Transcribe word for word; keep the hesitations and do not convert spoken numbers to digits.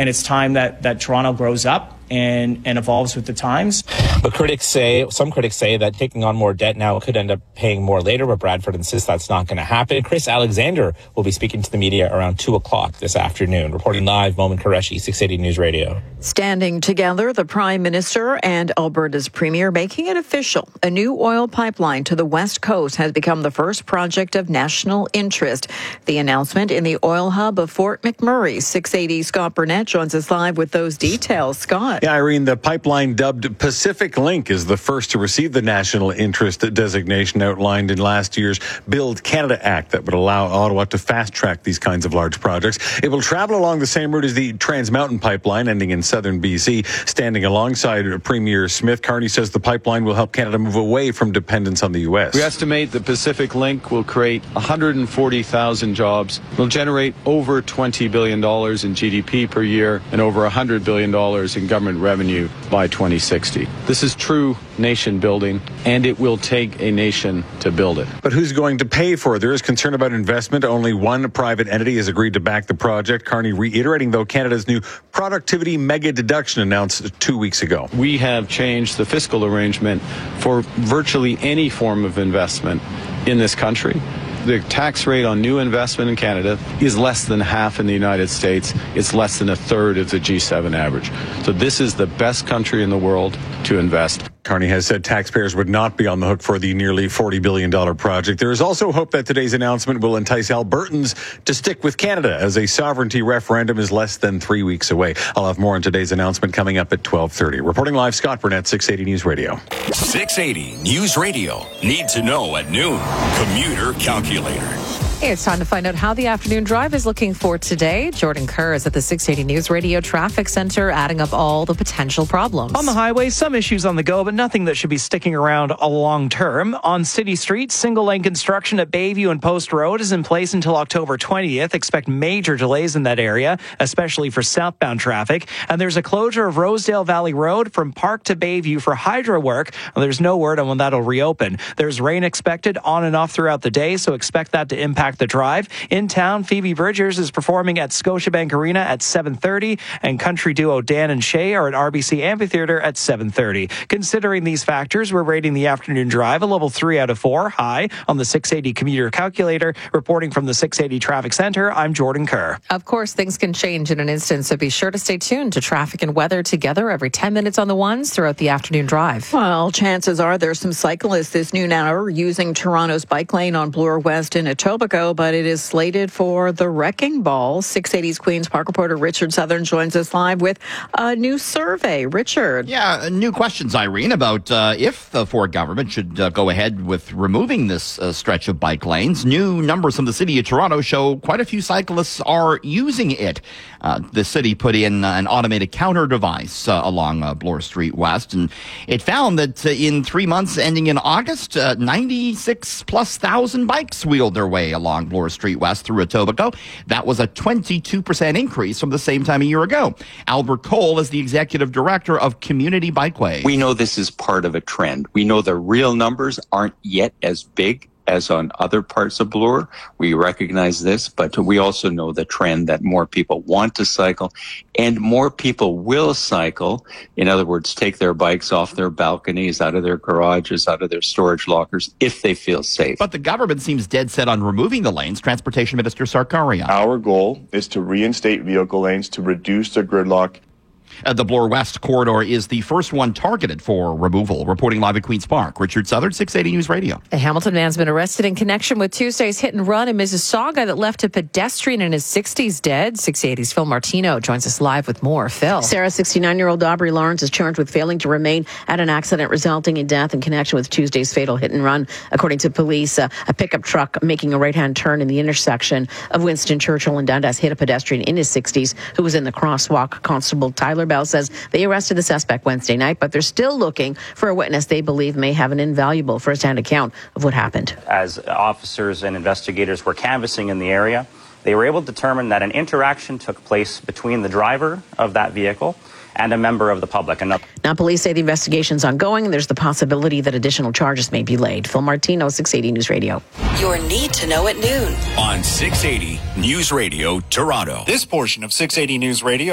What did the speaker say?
and it's time that, that Toronto grows up and, and evolves with the times. But critics say, some critics say that taking on more debt now could end up paying more later, but Bradford insists that's not going to happen. Chris Alexander will be speaking to the media around two o'clock this afternoon. Reporting live, Momin Qureshi, six eighty News Radio. Standing together, the Prime Minister and Alberta's Premier making it official. A new oil pipeline to the West Coast has become the first project of national interest. The announcement in the oil hub of Fort McMurray. six eighty Scott Burnett joins us live with those details. Scott. Yeah, Irene, the pipeline dubbed Pacific Link is the first to receive the national interest designation outlined in last year's Build Canada Act that would allow Ottawa to fast-track these kinds of large projects. It will travel along the same route as the Trans Mountain Pipeline, ending in southern B C. Standing alongside Premier Smith, Carney says the pipeline will help Canada move away from dependence on the U S. We estimate the Pacific Link will create one hundred forty thousand jobs, will generate over twenty billion dollars in G D P per year and over one hundred billion dollars in government revenue by twenty sixty. This is true nation building, and it will take a nation to build it. But who's going to pay for it? There is concern about investment. Only one private entity has agreed to back the project. Carney reiterating, though, Canada's new productivity mega deduction announced two weeks ago. We have changed the fiscal arrangement for virtually any form of investment in this country. The tax rate on new investment in Canada is less than half in the United States. It's less than a third of the G seven average. So this is the best country in the world to invest. Carney has said taxpayers would not be on the hook for the nearly forty billion dollars project. There is also hope that today's announcement will entice Albertans to stick with Canada as a sovereignty referendum is less than three weeks away. I'll have more on today's announcement coming up at twelve thirty. Reporting live, Scott Burnett, six eighty News Radio. six eighty News Radio. Need to know at noon. Commuter Calculator. Hey, it's time to find out how the afternoon drive is looking for today. Jordan Kerr is at the six eighty News Radio Traffic Center, adding up all the potential problems. On the highway, some issues on the go, but nothing that should be sticking around a long term. On city streets, single lane construction at Bayview and Post Road is in place until October twentieth. Expect major delays in that area, especially for southbound traffic. And there's a closure of Rosedale Valley Road from Park to Bayview for hydro work. Well, there's no word on when that'll reopen. There's rain expected on and off throughout the day, so expect that to impact the drive. In town, Phoebe Bridgers is performing at Scotiabank Arena at seven thirty, and country duo Dan and Shay are at R B C Amphitheatre at seven thirty. Considering these factors, we're rating the afternoon drive a level three out of four, high on the six eighty Commuter Calculator. Reporting from the six eighty Traffic Center, I'm Jordan Kerr. Of course, things can change in an instant, so be sure to stay tuned to traffic and weather together every ten minutes on the ones throughout the afternoon drive. Well, chances are there's some cyclists this noon hour using Toronto's bike lane on Bloor West in Etobicoke, but it is slated for the wrecking ball. six eighty's Queen's Park reporter Richard Southern joins us live with a new survey. Richard. Yeah, new questions, Irene, about uh, if the Ford government should uh, go ahead with removing this uh, stretch of bike lanes. New numbers from the City of Toronto show quite a few cyclists are using it. Uh, the city put in uh, an automated counter device uh, along uh, Bloor Street West, and it found that uh, in three months ending in August, uh, ninety-six plus thousand bikes wheeled their way along Bloor Street West through Etobicoke. That was a twenty-two percent increase from the same time a year ago. Albert Cole is the executive director of Community Bikeway. We know this is part of a trend. We know the real numbers aren't yet as big as on other parts of Bloor. We recognize this, but we also know the trend that more people want to cycle and more people will cycle. In other words, take their bikes off their balconies, out of their garages, out of their storage lockers, if they feel safe. But the government seems dead set on removing the lanes. Transportation Minister Sarkaria. Our goal is to reinstate vehicle lanes to reduce the gridlock. Uh, the Bloor West corridor is the first one targeted for removal. Reporting live at Queen's Park, Richard Southern, six eighty News Radio. A Hamilton man's been arrested in connection with Tuesday's hit and run in Mississauga that left a pedestrian in his sixties dead. six eighty's Phil Martino joins us live with more. Phil. Sarah, sixty-nine-year-old Aubrey Lawrence is charged with failing to remain at an accident resulting in death in connection with Tuesday's fatal hit and run. According to police, uh, a pickup truck making a right-hand turn in the intersection of Winston Churchill and Dundas hit a pedestrian in his sixties who was in the crosswalk. Constable Tyler Bell says they arrested the suspect Wednesday night, but they're still looking for a witness they believe may have an invaluable first-hand account of what happened. As officers and investigators were canvassing in the area, they were able to determine that an interaction took place between the driver of that vehicle and a member of the public. And now, police say the investigation's ongoing, and there's the possibility that additional charges may be laid. Phil Martino, six eighty News Radio. Your need to know at noon on six eighty News Radio Toronto. This portion of six eighty News Radio